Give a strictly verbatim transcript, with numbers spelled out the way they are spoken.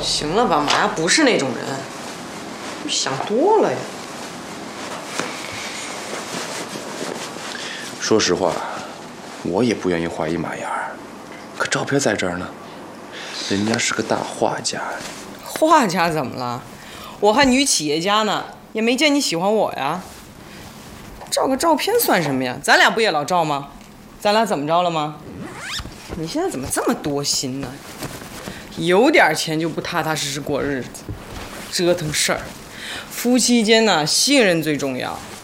行了吧，马呀不是那种人，你想多了呀。 说实话，我也不愿意怀疑马牙，可照片在这儿呢，人家是个大画家。 画家怎么了？我还女企业家呢，也没见你喜欢我呀。照个照片算什么呀？咱俩不也老照吗？咱俩怎么着了吗？你现在怎么这么多心呢？有点钱就不踏踏实实过日子，折腾事儿。夫妻间呢，信任最重要。